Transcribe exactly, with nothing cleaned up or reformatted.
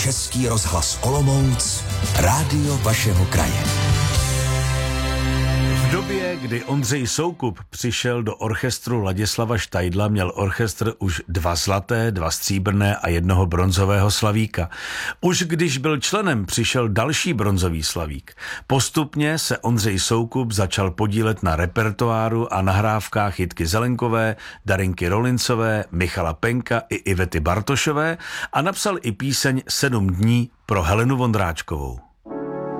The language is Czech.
Český rozhlas Olomouc, rádio vašeho kraje. V době, kdy Ondřej Soukup přišel do orchestru Ladislava Štajdla, měl orchestr už dva zlaté, dva stříbrné a jednoho bronzového slavíka. Už když byl členem, přišel další bronzový slavík. Postupně se Ondřej Soukup začal podílet na repertoáru a nahrávkách Jitky Zelenkové, Darinky Rolincové, Michala Penka i Ivety Bartošové a napsal i píseň Sedm dní pro Helenu Vondráčkovou.